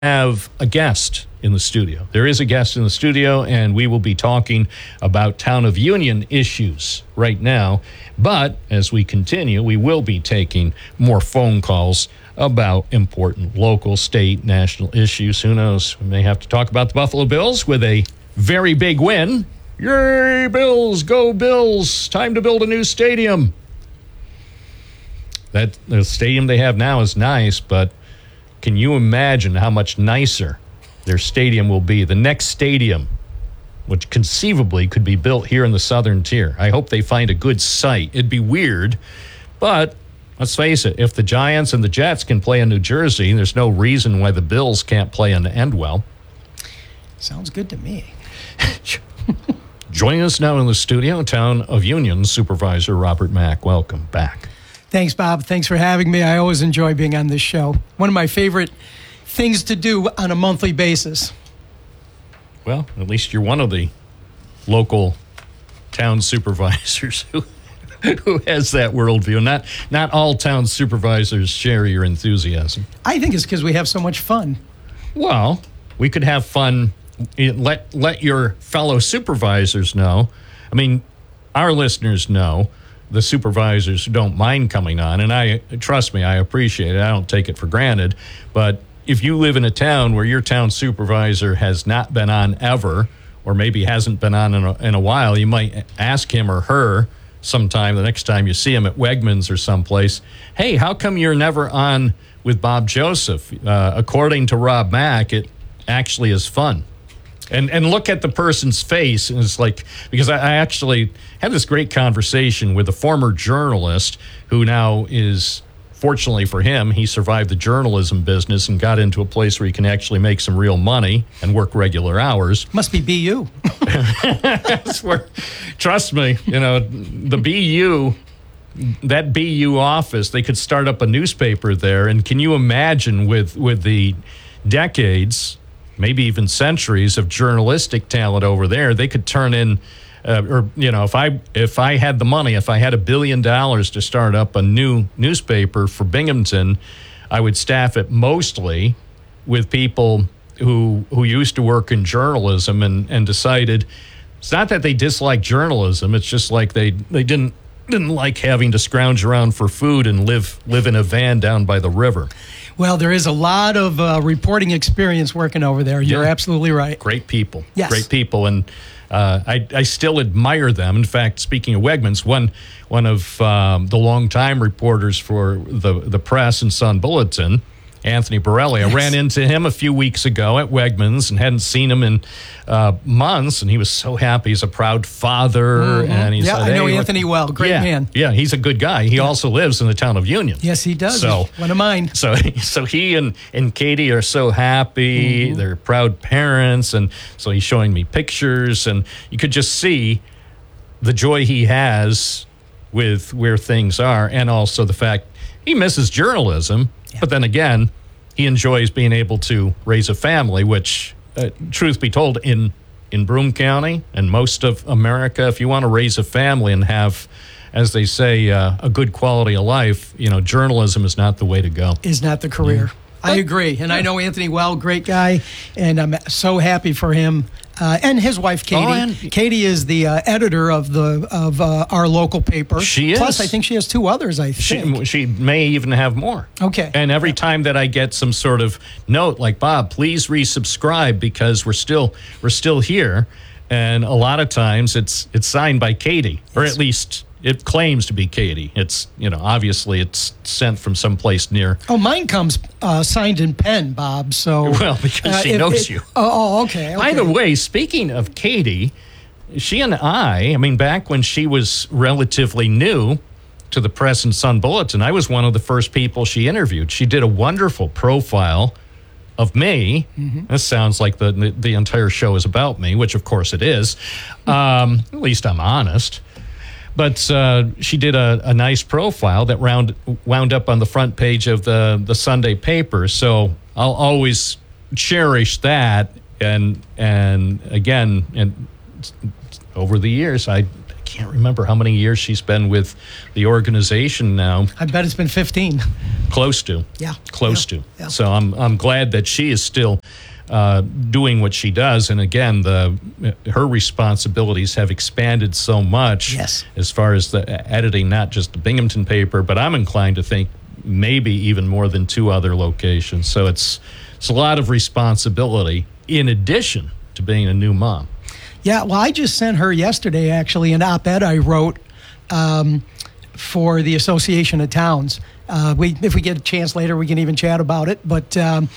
have a guest in the studio. There is a guest in the studio, and we will be talking about Town of Union issues right now. But as we continue, we will be taking more phone calls about important local, state, national issues. Who knows? We may have to talk about the Buffalo Bills with a very big win. Yay, Bills! Go Bills! Time to build a new stadium. The stadium they have now is nice, but can you imagine how much nicer their stadium will be? The next stadium, which conceivably could be built here in the Southern Tier. I hope they find a good site. It'd be weird, but let's face it, if the Giants and the Jets can play in New Jersey, there's no reason why the Bills can't play in Endwell. Sounds good to me. Joining us now in the studio, Town of Union Supervisor Robert Mack. Welcome back. Thanks, Bob. Thanks for having me. I always enjoy being on this show. One of my favorite things to do on a monthly basis. Well, at least you're one of the local town supervisors who has that worldview. Not all town supervisors share your enthusiasm. I think it's because we have so much fun. Well, we could have fun. Let your fellow supervisors know. I mean, our listeners know. The supervisors don't mind coming on, and trust me, I appreciate it. I don't take it for granted. But if you live in a town where your town supervisor has not been on ever, or maybe hasn't been on in a while, you might ask him or her sometime the next time you see him at Wegmans or someplace, hey, how come you're never on with Bob Joseph? According to Rob Mack, it actually is fun. And look at the person's face, and it's like, because I actually had this great conversation with a former journalist who now is, fortunately for him, he survived the journalism business and got into a place where he can actually make some real money and work regular hours. Must be BU. That's where, trust me, the BU, that BU office, they could start up a newspaper there. And can you imagine with the decades, maybe even centuries of journalistic talent over there, they could turn in, if I had the money, if I had $1 billion to start up a new newspaper for Binghamton, I would staff it mostly with people who used to work in journalism and decided it's not that they dislike journalism, it's just like they didn't like having to scrounge around for food and live in a van down by the river. Well, there is a lot of reporting experience working over there. You're absolutely right. Great people. Yes. Great people. And I still admire them. In fact, speaking of Wegmans, one of the longtime reporters for the Press and Sun Bulletin, Anthony Borelli, yes. I ran into him a few weeks ago at Wegmans and hadn't seen him in months, and he was so happy. He's a proud father. Mm-hmm. And he said, I know Anthony well. Great man. Yeah, he's a good guy. He also lives in the Town of Union. Yes, he does. So, one of mine. So he and Katie are so happy. Mm-hmm. They're proud parents, and so he's showing me pictures, and you could just see the joy he has with where things are, and also the fact he misses journalism. Yeah. But then again, he enjoys being able to raise a family, which, truth be told, in Broome County and most of America, if you want to raise a family and have, as they say, a good quality of life, journalism is not the way to go. Is not the career. Yeah. I agree. And I know Anthony well, great guy, and I'm so happy for him. And his wife, Katie. Katie is the editor of our local paper. She is. Plus, I think she has two others, I think. She may even have more. Okay. And every time that I get some sort of note like, Bob, please resubscribe because we're still here. And a lot of times it's signed by Katie, or at least it claims to be Katie. It's, obviously it's sent from someplace near. Oh, mine comes signed in pen, Bob. So well, because she knows you. Oh, okay. By the way, speaking of Katie, she and I mean, back when she was relatively new to the Press and Sun Bulletin, I was one of the first people she interviewed. She did a wonderful profile of me. Mm-hmm. This sounds like the entire show is about me, which of course it is. At least I'm honest. But she did a nice profile that wound up on the front page of the Sunday paper. So I'll always cherish that. And again, and over the years, I can't remember how many years she's been with the organization now. I bet it's been 15. Close to. Yeah. Close Yeah. to. Yeah. So I'm glad that she is still doing what she does. And again, her responsibilities have expanded so much as far as the editing, not just the Binghamton paper, but I'm inclined to think maybe even more than 2 other locations. So it's a lot of responsibility in addition to being a new mom. Yeah, well, I just sent her yesterday, actually, an op-ed I wrote for the Association of Towns. If we get a chance later, we can even chat about it. But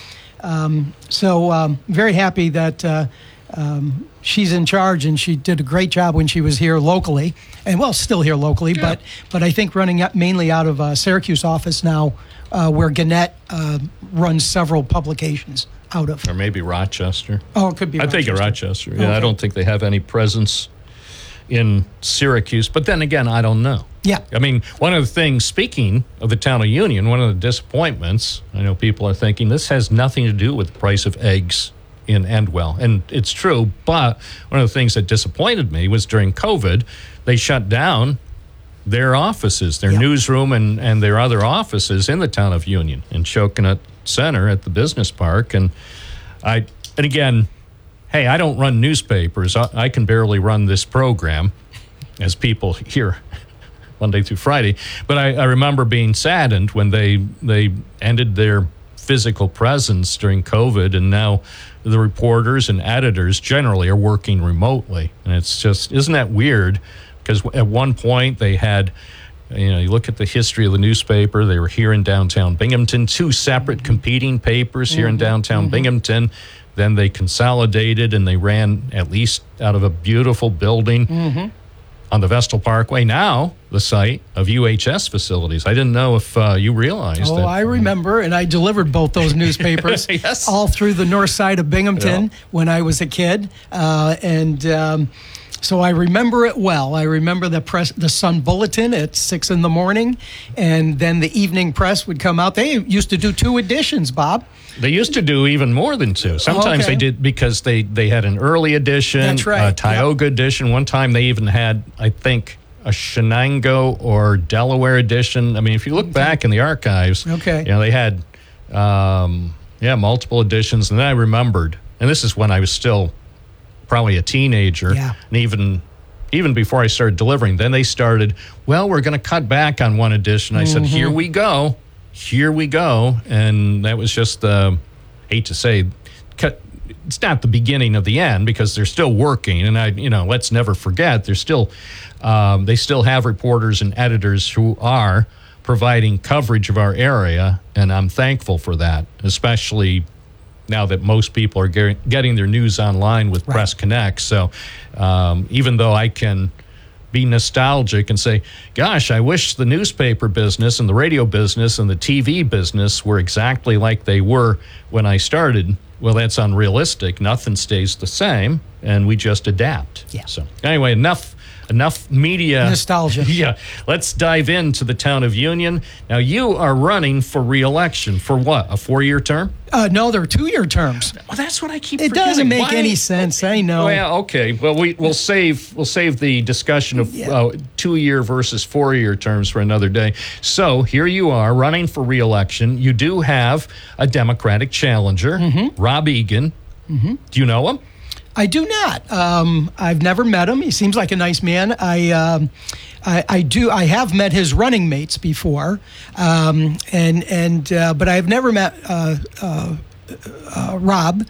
very happy that she's in charge, and she did a great job when she was here locally, and still here locally. Yeah. But I think running mainly out of Syracuse office now, where Gannett runs several publications out of. Or maybe Rochester. Oh, it could be Rochester. I think of Rochester. Yeah, okay. I don't think they have any presence in Syracuse. But then again, I don't know. Yeah. I mean, one of the things, speaking of the town of Union, one of the disappointments, I know people are thinking this has nothing to do with the price of eggs in Endwell. And it's true, but one of the things that disappointed me was during COVID, they shut down their offices, their newsroom and their other offices in the town of Union, in Choconet Center at the business park. And again, hey, I don't run newspapers. I can barely run this program, as people hear Monday through Friday. But I remember being saddened when they ended their physical presence during COVID, and now the reporters and editors generally are working remotely. And it's just, isn't that weird? Because at one point they had, you look at the history of the newspaper, they were here in downtown Binghamton, 2 separate competing papers here in downtown Binghamton. Then they consolidated and they ran at least out of a beautiful building on the Vestal Parkway, now the site of UHS facilities. I didn't know if you realized that. Oh, I remember, and I delivered both those newspapers all through the north side of Binghamton when I was a kid. So I remember it well. I remember the Sun Bulletin at 6 in the morning, and then the evening press would come out. They used to do 2 editions, Bob. They used to do even more than 2. Sometimes they did, because they had an early edition, that's right. A Tioga edition. One time they even had, I think, a Shenango or Delaware edition. I mean, if you look back in the archives, they had multiple editions. And then I remembered, and this is when I was still probably a teenager, and even before I started delivering, then they started, we're going to cut back on one edition. I said, here we go, and that was just, hate to say, it's not the beginning of the end, because they're still working, and let's never forget, they still have reporters and editors who are providing coverage of our area, and I'm thankful for that, especially now that most people are getting their news online with Press Connect. So even though I can be nostalgic and say, gosh, I wish the newspaper business and the radio business and the TV business were exactly like they were when I started, well, that's unrealistic. Nothing stays the same, and we just adapt. Yeah. So anyway, enough media nostalgia. Yeah, let's dive into the town of Union. Now, you are running for re-election for what? A 4-year term? No, they're 2-year terms. Well, that's what I keep. It forgetting. doesn't make any sense. I know. Well, okay. Well, we'll save the discussion of 2-year versus 4-year terms for another day. So here you are running for re-election. You do have a Democratic challenger, Rob Egan. Do you know him? I do not. I've never met him. He seems like a nice man. I have met his running mates before, but I've never met Rob,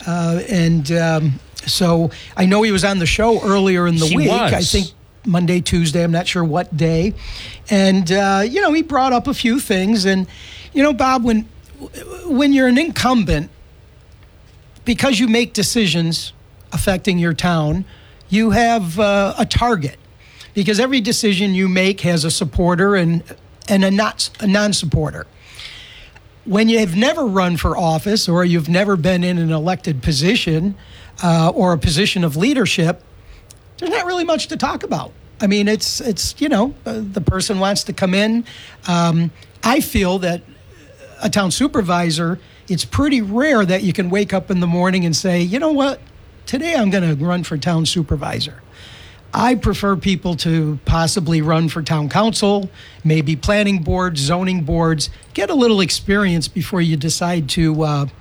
so I know he was on the show earlier in the week. I think Monday, Tuesday. I'm not sure what day, and he brought up a few things. And Bob, when you're an incumbent, because you make decisions affecting your town, you have a target, because every decision you make has a supporter and a non-supporter. When you have never run for office, or you've never been in an elected position or a position of leadership, there's not really much to talk about. I mean, it's the person wants to come in. I feel that a town supervisor, it's pretty rare that you can wake up in the morning and say, you know what, today I'm going to run for town supervisor. I prefer people to possibly run for town council, maybe planning boards, zoning boards, get a little experience before you decide to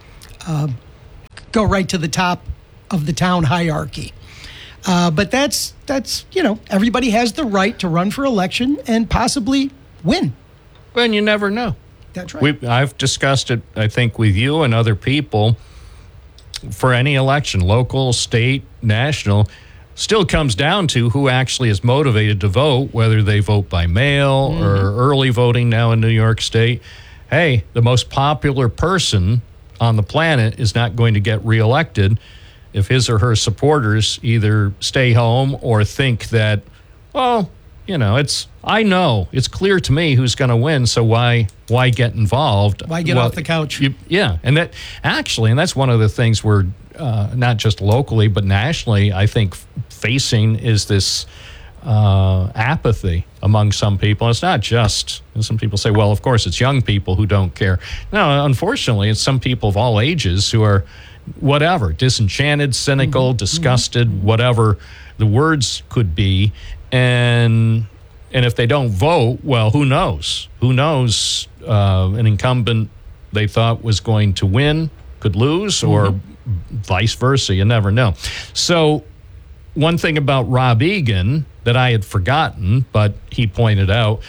go right to the top of the town hierarchy. But that's everybody has the right to run for election and possibly win. And you never know. That's right. I've discussed it, I think, with you and other people. For any election, local, state, national, still comes down to who actually is motivated to vote, whether they vote by mail or early voting now in New York State. Hey, the most popular person on the planet is not going to get reelected if his or her supporters either stay home or think that, well, I know it's clear to me who's going to win, so why get involved? Why get off the couch? And that's one of the things we're not just locally but nationally, I think, facing is this apathy among some people. It's not just, some people say, well, of course it's young people who don't care. No, unfortunately, it's some people of all ages who are whatever, disenchanted, cynical, disgusted, whatever the words could be. And if they don't vote, well, who knows? Who knows? An incumbent they thought was going to win could lose, or vice versa. You never know. So one thing about Rob Egan that I had forgotten, but he pointed out,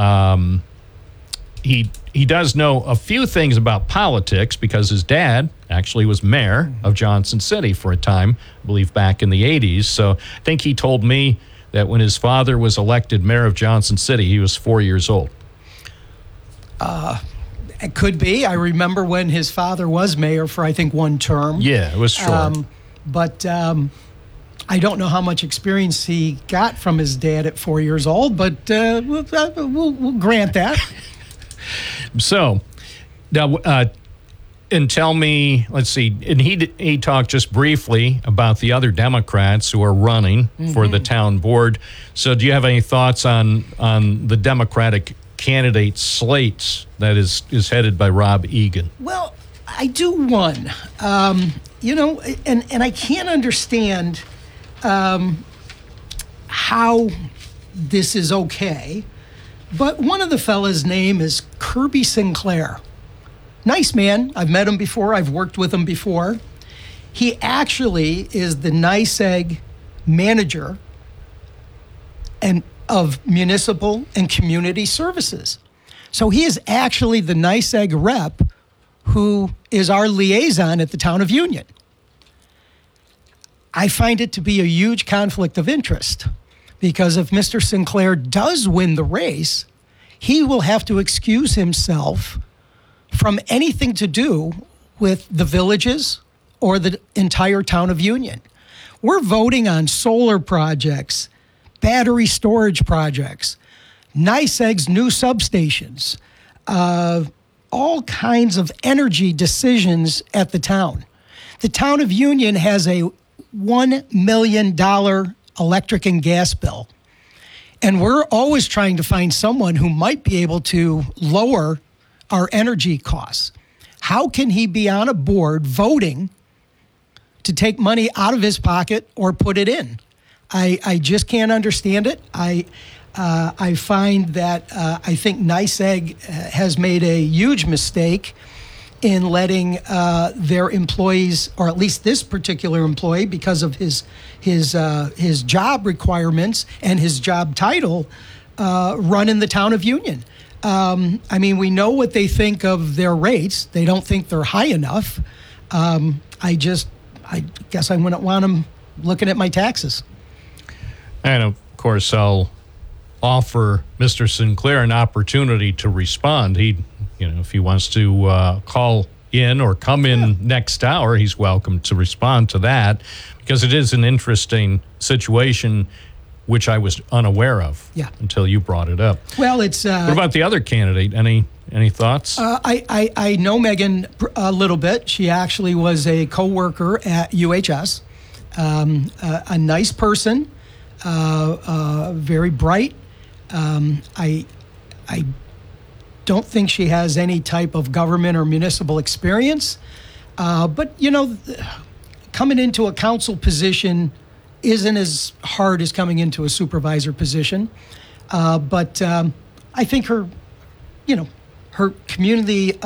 he does know a few things about politics because his dad actually was mayor of Johnson City for a time, I believe back in the 80s. So I think he told me that when his father was elected mayor of Johnson City, he was 4 years old. It could be. I remember when his father was mayor for, I think, one term. Yeah, it was short. But I don't know how much experience he got from his dad at 4 years old, but we'll grant that. So, now, and tell me, let's see, and he talked just briefly about the other Democrats who are running for the town board. So do you have any thoughts on the Democratic candidate slate that is headed by Rob Egan? Well, I do one. And I can't understand how this is okay, but one of the fellas' name is Kirby Sinclair. Nice man. I've met him before. I've worked with him before. He actually is the NYSEG manager of municipal and community services. So he is actually the NYSEG rep who is our liaison at the town of Union. I find it to be a huge conflict of interest because if Mr. Sinclair does win the race, he will have to excuse himself from anything to do with the villages or the entire town of Union. We're voting on solar projects, battery storage projects, NYSEG's new substations, all kinds of energy decisions at the town. The town of Union has a $1 million electric and gas bill. And we're always trying to find someone who might be able to lower our energy costs. How can he be on a board voting to take money out of his pocket or put it in? I just can't understand it. I find that I think NYSEG has made a huge mistake in letting their employees, or at least this particular employee, because of his job requirements and his job title, run in the town of Union. I mean, we know what they think of their rates. They don't think they're high enough. I guess I wouldn't want them looking at my taxes. And of course, I'll offer Mr. Sinclair an opportunity to respond. If he wants to call in or come in next hour, he's welcome to respond to that, because it is an interesting situation which I was unaware of until you brought it up. Well, it's... what about the other candidate? Any thoughts? I know Megan a little bit. She actually was a co-worker at UHS. A nice person, very bright. I don't think she has any type of government or municipal experience. But, coming into a council position isn't as hard as coming into a supervisor position. But I think her community,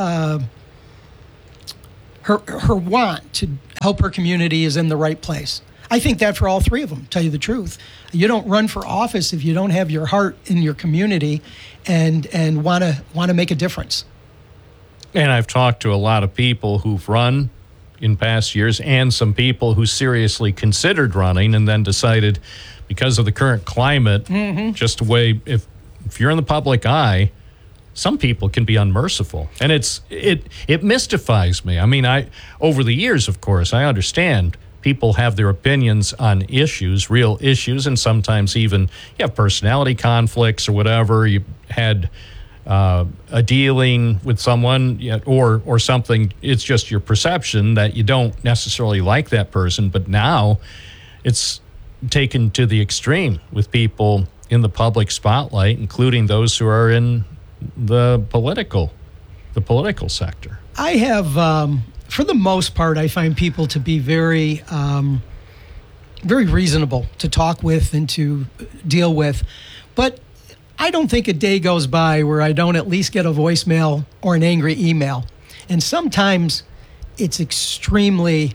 her want to help her community is in the right place. I think that for all three of them, tell you the truth. You don't run for office if you don't have your heart in your community and want to make a difference. And I've talked to a lot of people who've run in past years and some people who seriously considered running and then decided because of the current climate, just the way if you're in the public eye, some people can be unmerciful. And it mystifies me. I mean, over the years, of course, I understand people have their opinions on issues, real issues, and sometimes even you have personality conflicts or whatever. You had a dealing with someone or something. It's just your perception that you don't necessarily like that person. But now it's taken to the extreme with people in the public spotlight, including those who are in the political sector. I have, for the most part, I find people to be very, very reasonable to talk with and to deal with. But I don't think a day goes by where I don't at least get a voicemail or an angry email. And sometimes it's extremely,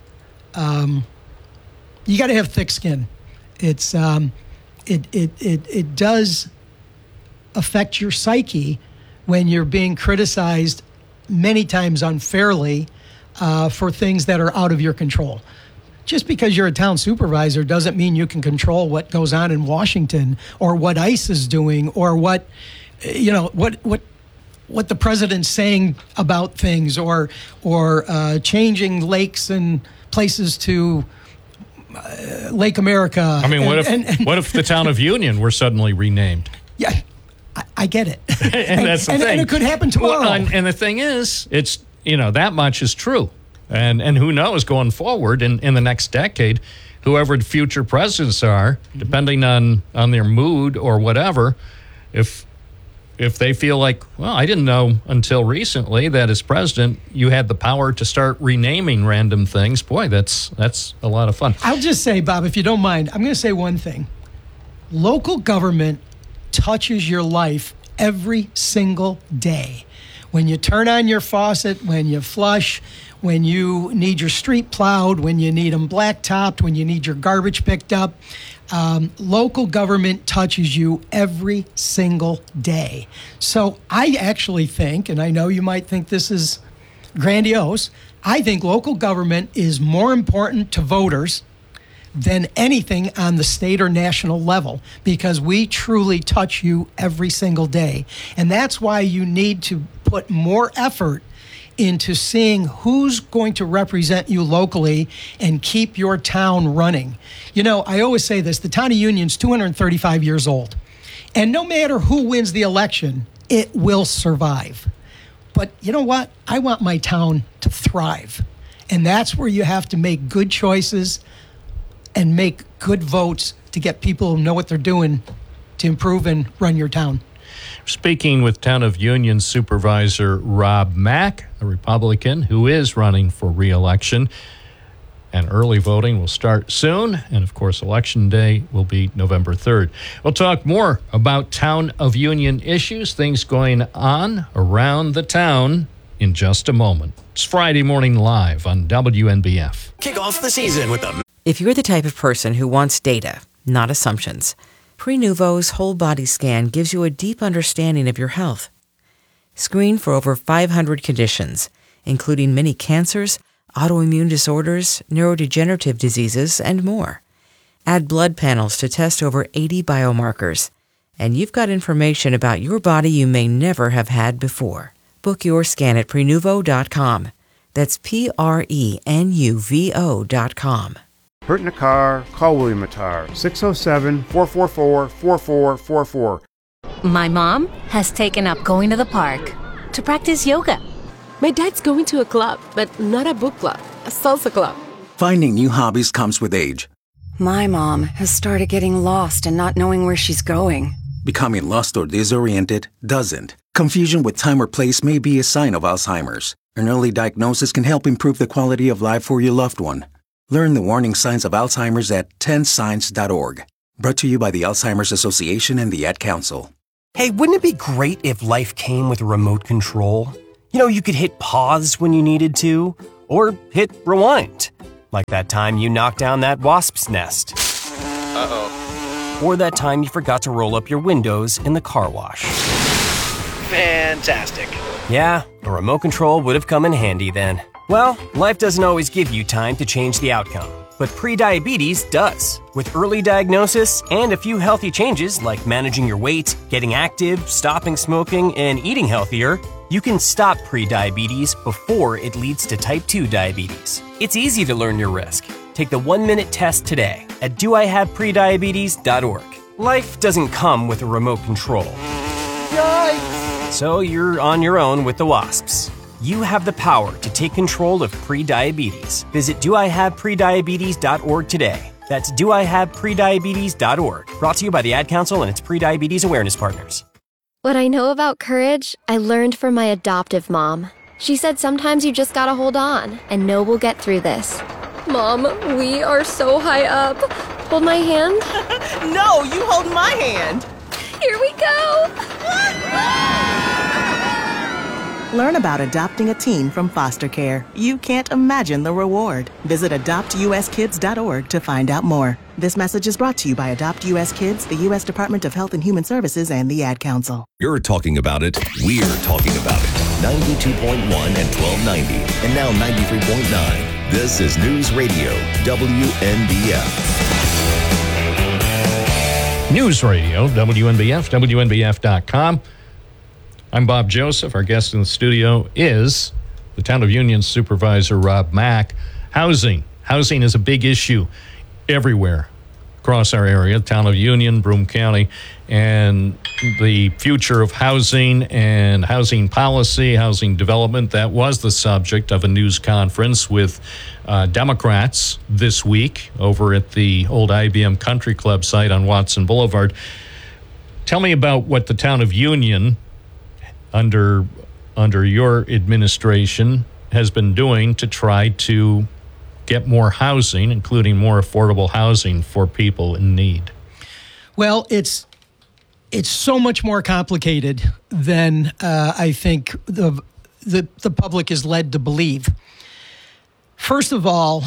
you got to have thick skin. It's, it does affect your psyche when you're being criticized many times unfairly for things that are out of your control. Just because you're a town supervisor doesn't mean you can control what goes on in Washington or what ICE is doing or what the president's saying about things or changing lakes and places to Lake America. I mean, what if the town of Union were suddenly renamed? Yeah, I get it. and that's the thing. And it could happen tomorrow. Well, and the thing is, it's, that much is true. And who knows, going forward in the next decade, whoever the future presidents are, depending on their mood or whatever, if they feel like, well, I didn't know until recently that as president you had the power to start renaming random things, boy, that's a lot of fun. I'll just say, Bob, if you don't mind, I'm going to say one thing. Local government touches your life every single day. When you turn on your faucet, when you flush, when you need your street plowed, when you need them blacktopped, when you need your garbage picked up, local government touches you every single day. So I actually think, and I know you might think this is grandiose, I think local government is more important to voters than anything on the state or national level because we truly touch you every single day. And that's why you need to put more effort into seeing who's going to represent you locally and keep your town running. I always say this, the town of Union's 235 years old. And no matter who wins the election, it will survive. But you know what? I want my town to thrive. And that's where you have to make good choices and make good votes to get people who know what they're doing to improve and run your town. Speaking with Town of Union Supervisor Rob Mack, a Republican who is running for re-election. And early voting will start soon. And, of course, Election Day will be November 3rd. We'll talk more about Town of Union issues, things going on around the town in just a moment. It's Friday Morning Live on WNBF. Kick off the season with them. If you're the type of person who wants data, not assumptions, Prenuvo's whole body scan gives you a deep understanding of your health. Screen for over 500 conditions, including many cancers, autoimmune disorders, neurodegenerative diseases, and more. Add blood panels to test over 80 biomarkers. And you've got information about your body you may never have had before. Book your scan at Prenuvo.com. That's Prenuvo.com. Hurt in a car? Call William Attar, 607-444-4444. My mom has taken up going to the park to practice yoga. My dad's going to a club, but not a book club, a salsa club. Finding new hobbies comes with age. My mom has started getting lost and not knowing where she's going. Becoming lost or disoriented doesn't. Confusion with time or place may be a sign of Alzheimer's. An early diagnosis can help improve the quality of life for your loved one. Learn the warning signs of Alzheimer's at 10signs.org. Brought to you by the Alzheimer's Association and the Ad Council. Hey, wouldn't it be great if life came with a remote control? You know, you could hit pause when you needed to, or hit rewind. Like that time you knocked down that wasp's nest. Uh-oh. Or that time you forgot to roll up your windows in the car wash. Fantastic. Yeah, a remote control would have come in handy then. Well, life doesn't always give you time to change the outcome, but prediabetes does. With early diagnosis and a few healthy changes like managing your weight, getting active, stopping smoking, and eating healthier, you can stop prediabetes before it leads to type 2 diabetes. It's easy to learn your risk. Take the 1-minute test today at doihaveprediabetes.org. Life doesn't come with a remote control. Yikes! So you're on your own with the wasps. You have the power to take control of prediabetes. Visit doihaveprediabetes.org today. That's doihaveprediabetes.org. Brought to you by the Ad Council and its Prediabetes Awareness Partners. What I know about courage, I learned from my adoptive mom. She said sometimes you just gotta hold on and know we'll get through this. Mom, we are so high up. Hold my hand. No, you hold my hand. Here we go. Learn about adopting a teen from foster care. You can't imagine the reward. Visit adoptuskids.org to find out more. This message is brought to you by Adopt U.S. Kids, the U.S. Department of Health and Human Services, and the Ad Council. You're talking about it. We're talking about it. 92.1 and 1290. And now 93.9. This is News Radio, WNBF. News Radio, WNBF, WNBF.com. I'm Bob Joseph. Our guest in the studio is the Town of Union Supervisor, Rob Mack. Housing. Housing is a big issue everywhere across our area, Town of Union, Broome County, and the future of housing and housing policy, housing development. That was the subject of a news conference with Democrats this week over at the old IBM Country Club site on Watson Boulevard. Tell me about what the Town of Union under your administration has been doing to try to get more housing, including more affordable housing for people in need. Well, it's so much more complicated than I think the public is led to believe. First of all,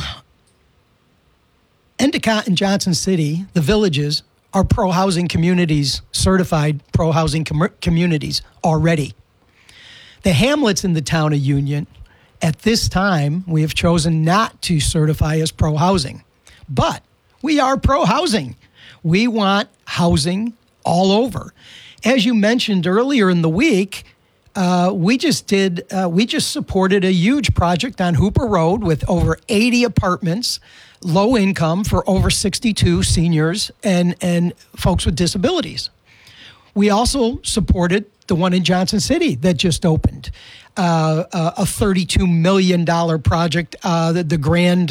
Endicott and Johnson City, the villages, are pro-housing communities, certified pro-housing communities already. The hamlets in the Town of Union, at this time, we have chosen not to certify as pro-housing. But we are pro-housing. We want housing all over. As you mentioned earlier in the week, we just supported a huge project on Hooper Road with over 80 apartments, low income for over 62 seniors and folks with disabilities. We also supported the one in Johnson City that just opened, a $32 million project, the Grand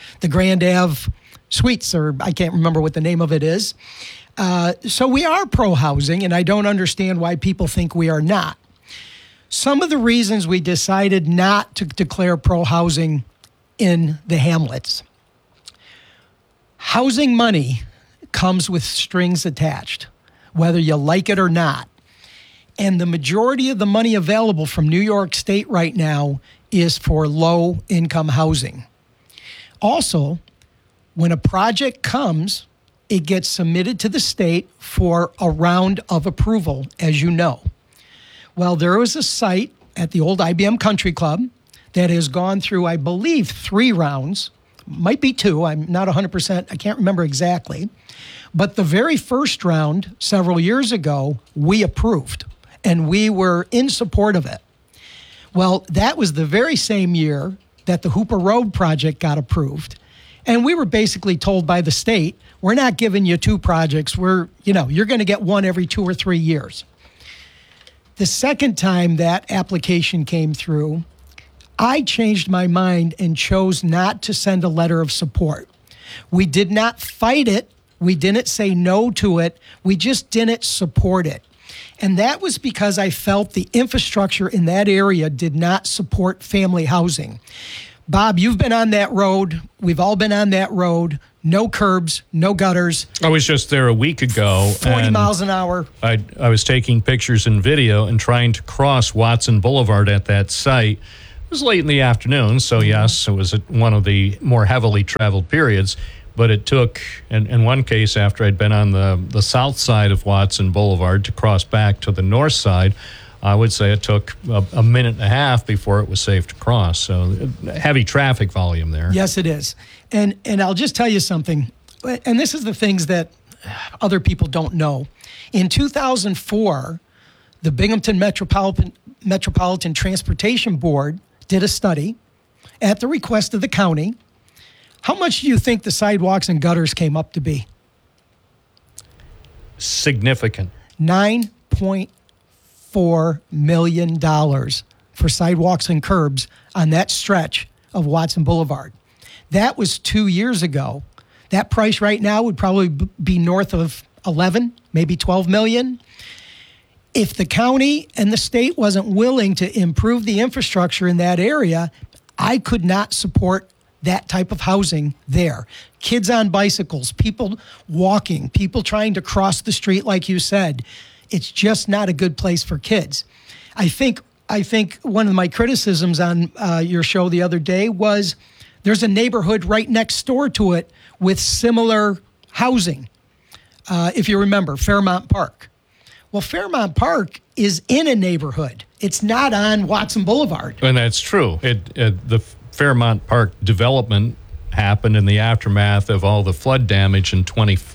Ave Suites, or I can't remember what the name of it is. So we are pro-housing, and I don't understand why people think we are not. Some of the reasons we decided not to declare pro-housing in the hamlets. Housing money comes with strings attached, whether you like it or not. And the majority of the money available from New York State right now is for low-income housing. Also, when a project comes, it gets submitted to the state for a round of approval, as you know. Well, there was a site at the old IBM Country Club that has gone through, I believe, 3 rounds. Might be 2. I'm not 100%. I can't remember exactly. But the very first round, several years ago, we approved, and we were in support of it. Well, that was the very same year that the Hooper Road project got approved. And we were basically told by the state, we're not giving you 2 projects. You're going to get one every 2 or 3 years. The second time that application came through, I changed my mind and chose not to send a letter of support. We did not fight it. We didn't say no to it. We just didn't support it. And that was because I felt the infrastructure in that area did not support family housing. Bob, you've been on that road. We've all been on that road. No curbs, no gutters. I was just there a week ago. 40 miles an hour. I was taking pictures and video and trying to cross Watson Boulevard at that site. It was late in the afternoon, so yes, it was one of the more heavily traveled periods. But it took, in one case, after I'd been on the south side of Watson Boulevard to cross back to the north side, I would say it took a minute and a half before it was safe to cross. So heavy traffic volume there. Yes, it is. And I'll just tell you something, and this is the things that other people don't know. In 2004, the Binghamton Metropolitan Transportation Board did a study at the request of the county. How much do you think the sidewalks and gutters came up to be? Significant. $9.4 million for sidewalks and curbs on that stretch of Watson Boulevard. That was 2 years ago. That price right now would probably be north of 11, maybe 12 million. If the county and the state wasn't willing to improve the infrastructure in that area, I could not support that type of housing there. Kids on bicycles, people walking, people trying to cross the street, like you said. It's just not a good place for kids. I think one of my criticisms on your show the other day was there's a neighborhood right next door to it with similar housing. If you remember, Fairmount Park. Well, Fairmount Park is in a neighborhood. It's not on Watson Boulevard. And that's true. The Fairmount Park development happened in the aftermath of all the flood damage in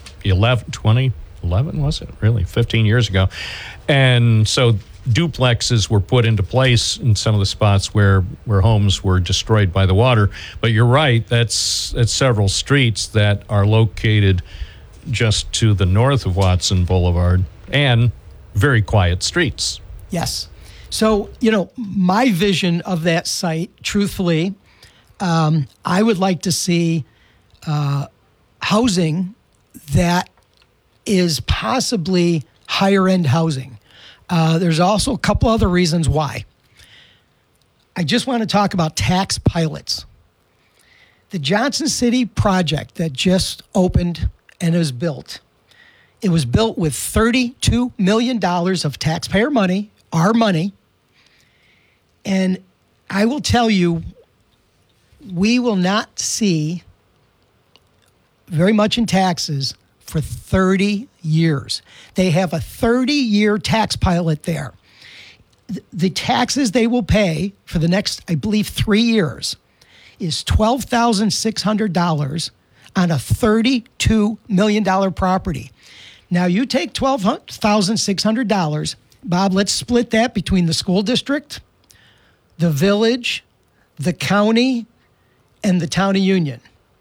2011, was it? Really, 15 years ago. And so duplexes were put into place in some of the spots where homes were destroyed by the water. But you're right, that's several streets that are located just to the north of Watson Boulevard and very quiet streets. Yes. So, my vision of that site, truthfully, I would like to see housing that is possibly higher end housing. There's also a couple other reasons why. I just want to talk about tax pilots. The Johnson City project that just opened and is built, it was built with $32 million of taxpayer money, our money. And I will tell you, we will not see very much in taxes for 30 years. They have a 30-year tax pilot there. The taxes they will pay for the next, I believe, 3 years is $12,600 on a $32 million property. Now, you take $12,600, Bob, let's split that between the school district, the village, the county, and the town of Union.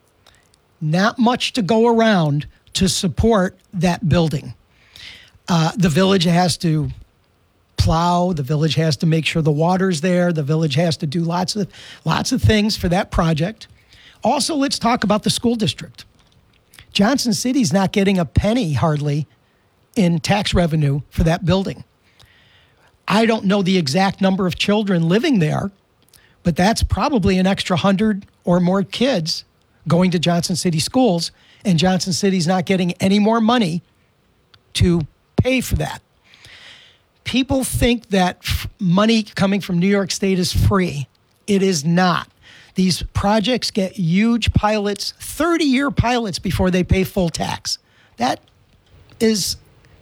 Not much to go around to support that building. The village has to plow. The village has to make sure the water's there. The village has to do lots of things for that project. Also, let's talk about the school district. Johnson City's not getting a penny hardly in tax revenue for that building. I don't know the exact number of children living there, but that's probably an extra 100 or more kids going to Johnson City schools, and Johnson City's not getting any more money to pay for that. People think that money coming from New York State is free. It is not. These projects get huge pilots, 30-year pilots, before they pay full tax. That is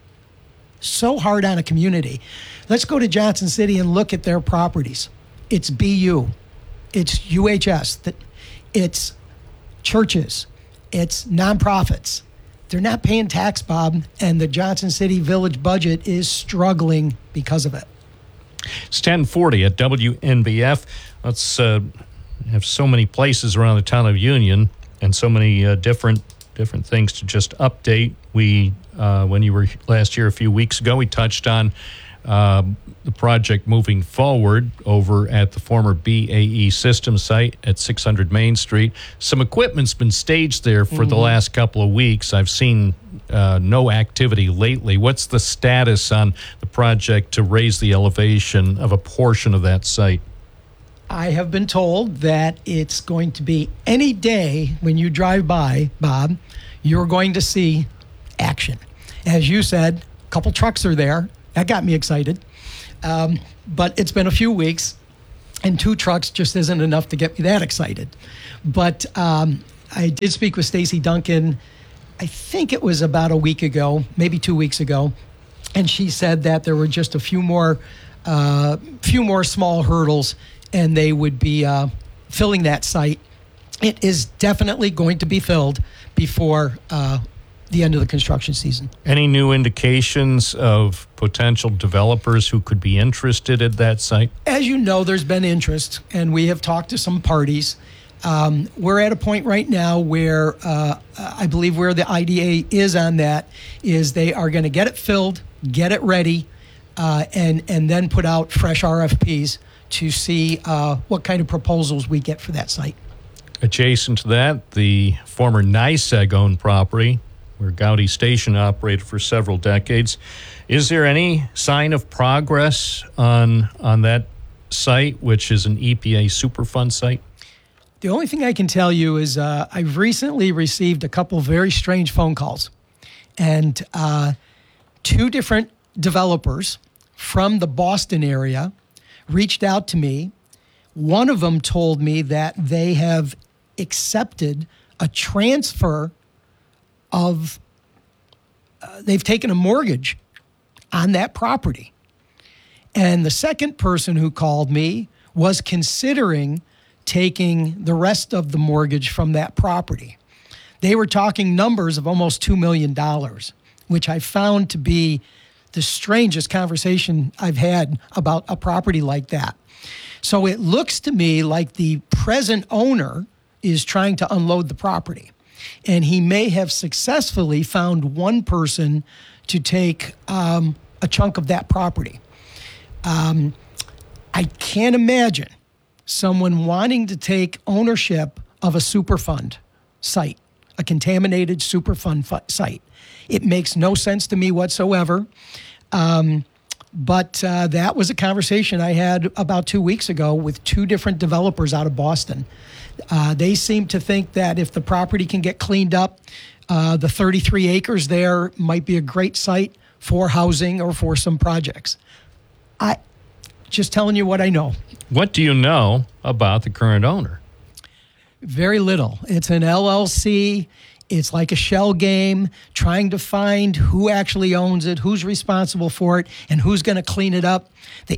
so hard on a community. Let's go to Johnson City and look at their properties. It's BU. It's UHS. It's churches. It's nonprofits. They're not paying tax, Bob, and the Johnson City Village budget is struggling because of it. It's 1040 at WNBF. Let's have so many places around the town of Union and so many different things to just update. We, when you were last year a few weeks ago, we touched on the project moving forward over at the former BAE Systems site at 600 Main Street. Some equipment's been staged there for the last couple of weeks. I've seen no activity lately. What's the status on the project to raise the elevation of a portion of that site? I have been told that it's going to be any day when you drive by, Bob, you're going to see action. As you said, a couple trucks are there. That got me excited. But it's been a few weeks, and 2 trucks just isn't enough to get me that excited. But I did speak with Stacy Duncan, I think it was about a week ago, maybe 2 weeks ago, and she said that there were just a few more small hurdles, and they would be filling that site. It is definitely going to be filled before the end of the construction season. Any new indications of potential developers who could be interested at that site? As you know, there's been interest, and we have talked to some parties. We're at a point right now where I believe where the IDA is on that is they are going to get it filled, get it ready, and then put out fresh RFPs to see what kind of proposals we get for that site. Adjacent to that, the former NYSEG-owned property, where Gowdy Station operated for several decades. Is there any sign of progress on that site, which is an EPA Superfund site? The only thing I can tell you is I've recently received a couple very strange phone calls, and 2 different developers from the Boston area reached out to me. One of them told me that they have accepted a transfer of, they've taken a mortgage on that property. And the second person who called me was considering taking the rest of the mortgage from that property. They were talking numbers of almost $2 million, which I found to be the strangest conversation I've had about a property like that. So it looks to me like the present owner is trying to unload the property. And he may have successfully found one person to take a chunk of that property. I can't imagine someone wanting to take ownership of a Superfund site, a contaminated Superfund site. It makes no sense to me whatsoever. But that was a conversation I had about 2 weeks ago with 2 different developers out of Boston. They seem to think that if the property can get cleaned up, the 33 acres there might be a great site for housing or for some projects. I just telling you what I know. What do you know about the current owner? Very little. It's an LLC. It's like a shell game, trying to find who actually owns it, who's responsible for it, and who's going to clean it up. The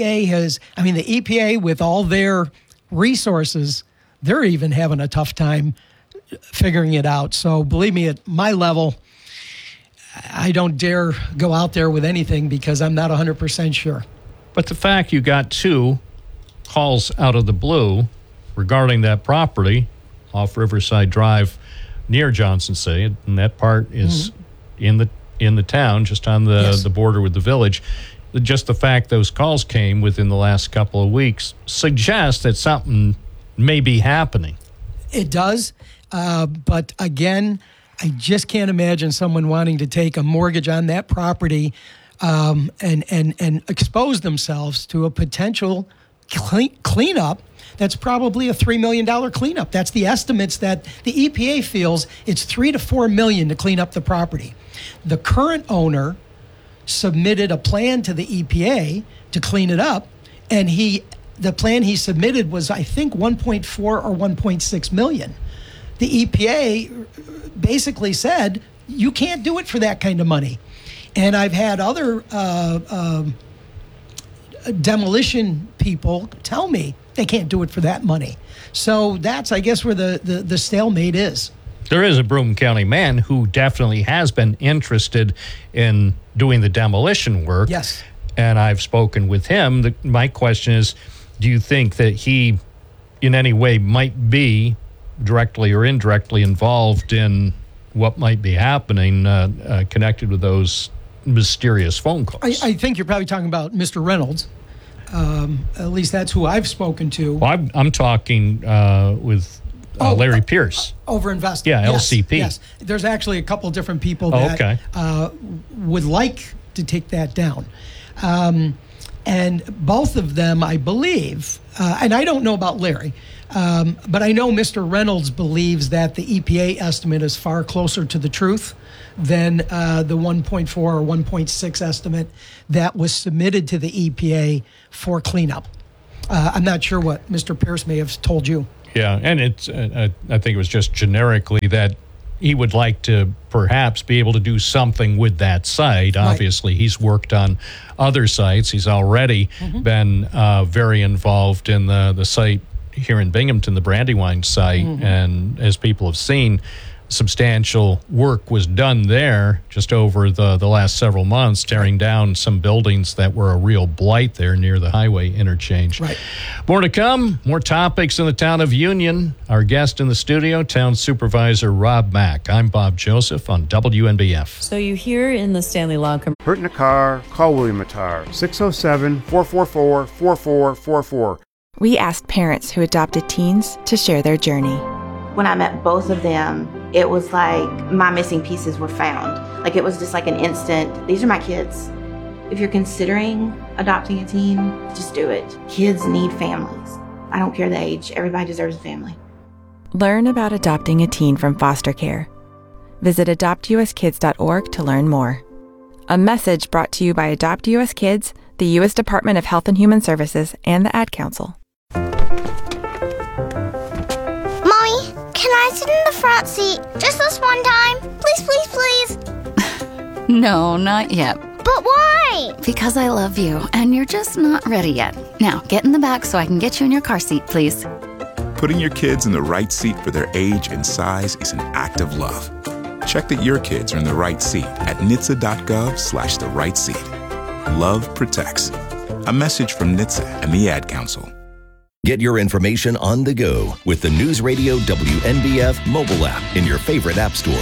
EPA with all their resources, they're even having a tough time figuring it out. So believe me, at my level, I don't dare go out there with anything because I'm not 100% sure. But the fact you got 2 calls out of the blue regarding that property off Riverside Drive near Johnson City, and that part is in the town, just on the border with the village. Just the fact those calls came within the last couple of weeks suggests that something may be happening. It does, but again, I just can't imagine someone wanting to take a mortgage on that property and expose themselves to a potential cleanup. That's probably a $3 million cleanup. That's the estimates that the EPA feels it's $3 to $4 million to clean up the property. The current owner submitted a plan to the EPA to clean it up, and the plan he submitted was, I think, 1.4 or 1.6 million. The EPA basically said, you can't do it for that kind of money. And I've had other demolition people tell me they can't do it for that money. So that's, I guess, where the stalemate is. There is a Broome County man who definitely has been interested in doing the demolition work. Yes. And I've spoken with him. My question is, do you think that he in any way might be directly or indirectly involved in what might be happening connected with those mysterious phone calls? I think you're probably talking about Mr. Reynolds. At least that's who I've spoken to. Well, I'm talking with Larry Pierce. Over Invest. Yeah, yes, LCP. Yes. There's actually a couple different people that would like to take that down. And both of them, I believe, and I don't know about Larry, but I know Mr. Reynolds believes that the EPA estimate is far closer to the truth than the 1.4 or 1.6 estimate that was submitted to the EPA for cleanup. I'm not sure what Mr. Pierce may have told you. Yeah, and it's I think it was just generically that he would like to perhaps be able to do something with that site. Right. Obviously, he's worked on other sites. He's already been very involved in the site here in Binghamton, the Brandywine site. And as people have seen, substantial work was done there just over the last several months, tearing down some buildings that were a real blight there near the highway interchange. Right. More to come, more topics in the town of Union. Our guest in the studio, Town Supervisor Rob Mack. I'm Bob Joseph on WNBF. So you hear in the Stanley Law Hurt in a car, call William Attar, 607-444-4444. We asked parents who adopted teens to share their journey. When I met both of them, it was like my missing pieces were found. Like it was just like an instant, these are my kids. If you're considering adopting a teen, just do it. Kids need families. I don't care the age, everybody deserves a family. Learn about adopting a teen from foster care. Visit adoptuskids.org to learn more. A message brought to you by Adopt US Kids, the U.S. Department of Health and Human Services, and the Ad Council. Can I sit in the front seat just this one time? Please, please, please. No, not yet. But why? Because I love you, and you're just not ready yet. Now, get in the back so I can get you in your car seat, please. Putting your kids in the right seat for their age and size is an act of love. Check that your kids are in the right seat at NHTSA.gov/the right seat. Love protects. A message from NHTSA and the Ad Council. Get your information on the go with the News Radio WNBF mobile app in your favorite app store.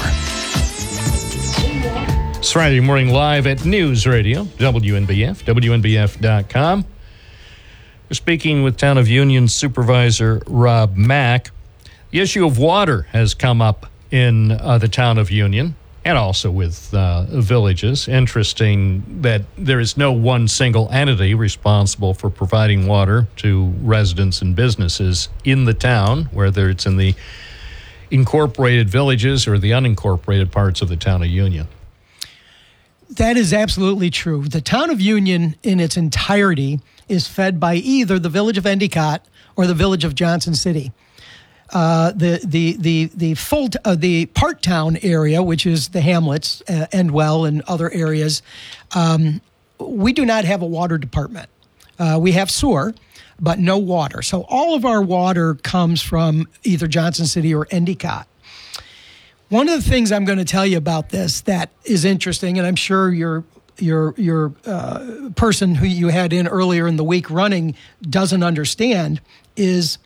It's Friday morning live at News Radio WNBF, WNBF.com. We're speaking with Town of Union Supervisor Rob Mack. The issue of water has come up in the Town of Union and also with villages. Interesting that there is no one single entity responsible for providing water to residents and businesses in the town, whether it's in the incorporated villages or the unincorporated parts of the Town of Union. That is absolutely true. The Town of Union in its entirety is fed by either the village of Endicott or the village of Johnson City. The part town area, which is the hamlets, Endwell and other areas, we do not have a water department. We have sewer, but no water. So all of our water comes from either Johnson City or Endicott. One of the things I'm going to tell you about this that is interesting, and I'm sure your person who you had in earlier in the week running doesn't understand, is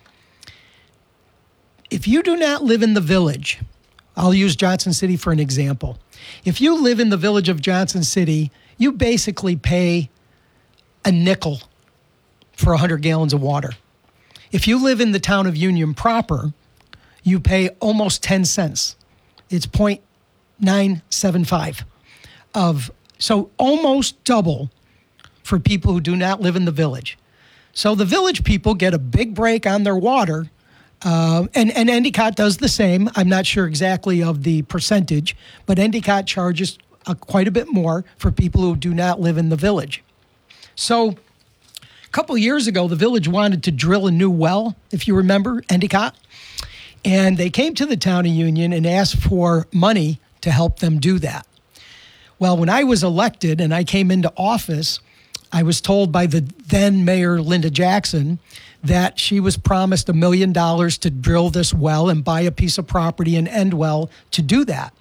if you do not live in the village, I'll use Johnson City for an example. If you live in the village of Johnson City, you basically pay a nickel for 100 gallons of water. If you live in the Town of Union proper, you pay almost 10 cents. It's 0.975 so almost double for people who do not live in the village. So the village people get a big break on their water. And Endicott does the same. I'm not sure exactly of the percentage, but Endicott charges quite a bit more for people who do not live in the village. So a couple of years ago, the village wanted to drill a new well, if you remember, Endicott. And they came to the Town of Union and asked for money to help them do that. Well, when I was elected and I came into office, I was told by the then Mayor Linda Jackson that she was promised $1 million to drill this well and buy a piece of property in Endwell to do that.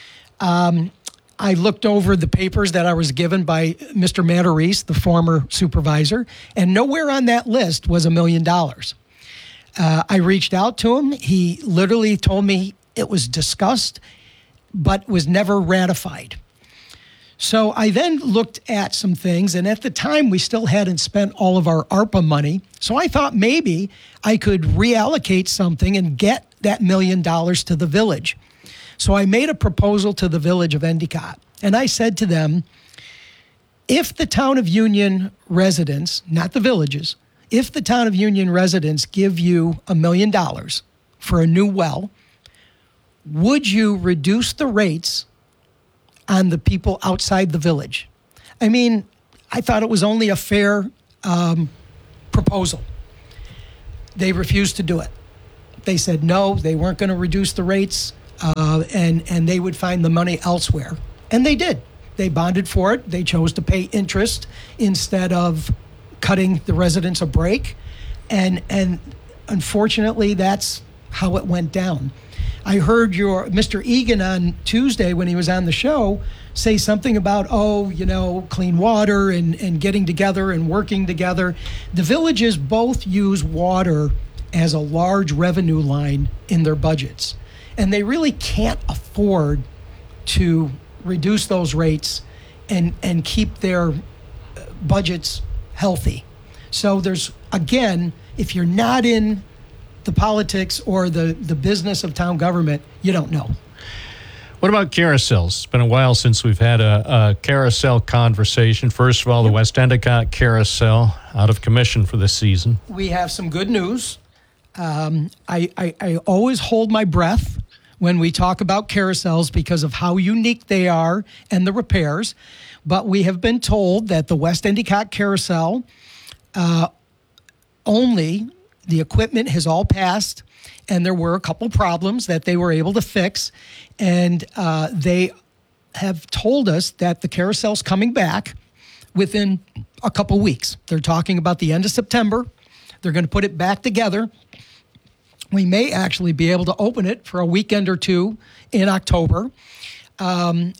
I looked over the papers that I was given by Mr. Matarese, the former supervisor, and nowhere on that list was $1 million. I reached out to him. He literally told me it was discussed, but was never ratified. So I then looked at some things, and at the time, we still hadn't spent all of our ARPA money. So I thought maybe I could reallocate something and get that $1 million to the village. So I made a proposal to the village of Endicott, and I said to them, if the town of Union residents, not the villages, if the town of Union residents give you $1 million for a new well, would you reduce the rates on the people outside the village? I mean, I thought it was only a fair proposal. They refused to do it. They said no, they weren't going to reduce the rates, and they would find the money elsewhere. And they did. They bonded for it. They chose to pay interest instead of cutting the residents a break. And unfortunately, that's how it went down. I heard Mr. Egan on Tuesday when he was on the show say something about, clean water and getting together and working together. The villages both use water as a large revenue line in their budgets. And they really can't afford to reduce those rates and keep their budgets healthy. So there's, again, if you're not in the politics or the business of town government, you don't know. What about carousels? It's been a while since we've had a carousel conversation. First of all, the West Endicott Carousel out of commission for this season. We have some good news. I always hold my breath when we talk about carousels because of how unique they are and the repairs. But we have been told that the West Endicott Carousel, only the equipment has all passed, and there were a couple problems that they were able to fix. And they have told us that the carousel's coming back within a couple weeks. They're talking about the end of September. They're going to put it back together. We may actually be able to open it for a weekend or two in October. I'm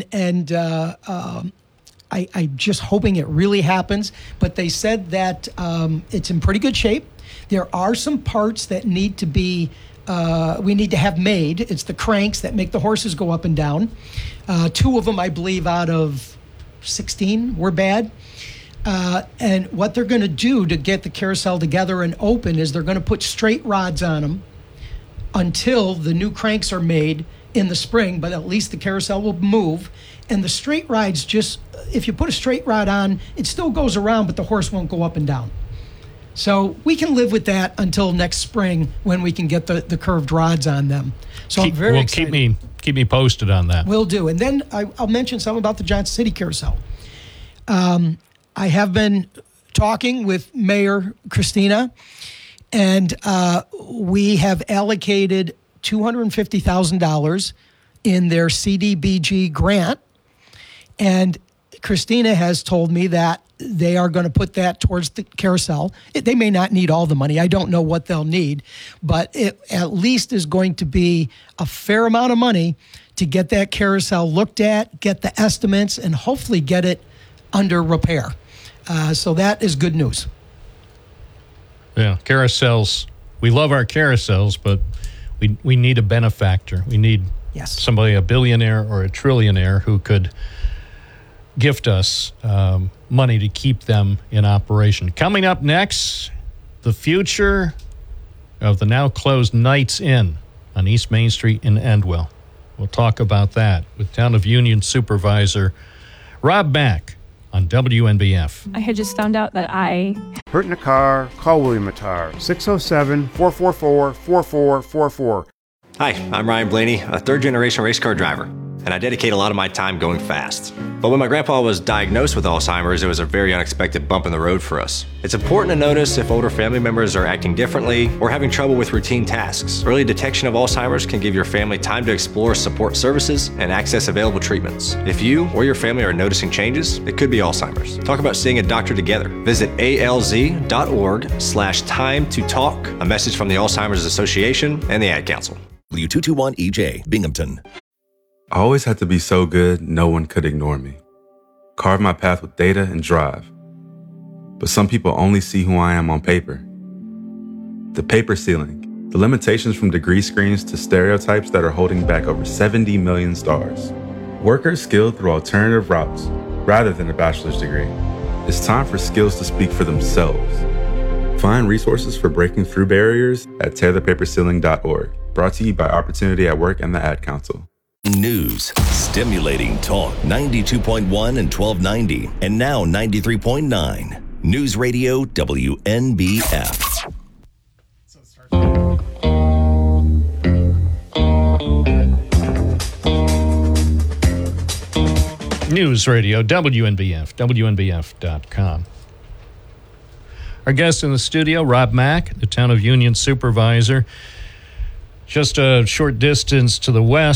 just hoping it really happens. But they said that it's in pretty good shape. There are some parts that need to be, we need to have made. It's the cranks that make the horses go up and down. 2 of them, I believe, out of 16 were bad. And what they're going to do to get the carousel together and open is they're going to put straight rods on them until the new cranks are made in the spring, but at least the carousel will move. And the straight rods just, if you put a straight rod on, it still goes around, but the horse won't go up and down. So we can live with that until next spring when we can get the curved rods on them. So I'm very excited. Keep me posted on that. Will do. And then I'll mention something about the Johnson City Carousel. I have been talking with Mayor Christina, and we have allocated $250,000 in their CDBG grant. And Christina has told me that they are going to put that towards the carousel. They may not need all the money. I don't know what they'll need, but it at least is going to be a fair amount of money to get that carousel looked at, get the estimates, and hopefully get it under repair. So that is good news. Yeah, carousels. We love our carousels, but we need a benefactor. We need somebody, a billionaire or a trillionaire, who could gift us money to keep them in operation. Coming up next, the future of the now closed Knights Inn on East Main Street in Endwell. We'll talk about that with Town of Union Supervisor Rob Mack on WNBF. I had just found out that I hurt in a car. Call William Attar, 607-444-4444. Hi, I'm Ryan Blaney, a third-generation race car driver, and I dedicate a lot of my time going fast. But when my grandpa was diagnosed with Alzheimer's, it was a very unexpected bump in the road for us. It's important to notice if older family members are acting differently or having trouble with routine tasks. Early detection of Alzheimer's can give your family time to explore support services and access available treatments. If you or your family are noticing changes, it could be Alzheimer's. Talk about seeing a doctor together. Visit alz.org/time to talk. A message from the Alzheimer's Association and the Ad Council. W221EJ, Binghamton. I always had to be so good, no one could ignore me. Carve my path with data and drive. But some people only see who I am on paper. The paper ceiling, the limitations from degree screens to stereotypes that are holding back over 70 million stars. Workers skilled through alternative routes, rather than a bachelor's degree. It's time for skills to speak for themselves. Find resources for breaking through barriers at tearthepaperceiling.org. Brought to you by Opportunity at Work and the Ad Council. News, stimulating talk, 92.1 and 1290, and now 93.9. News Radio WNBF. News Radio WNBF, WNBF.com. Our guest in the studio, Rob Mack, the Town of Union supervisor. Just a short distance to the west